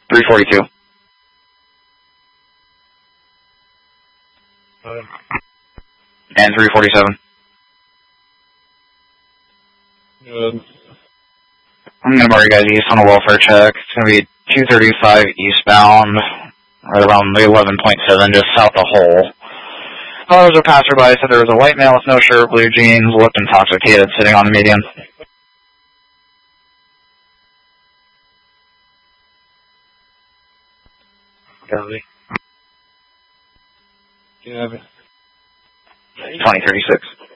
342. And 347. Good. I'm going to mark you guys east on a welfare check. It's going to be 235 eastbound, right around the 11.7, just south of Hull. There was a passerby said there was a white male with no shirt, blue jeans, looked intoxicated, sitting on the median. Copy. Yeah. 2036.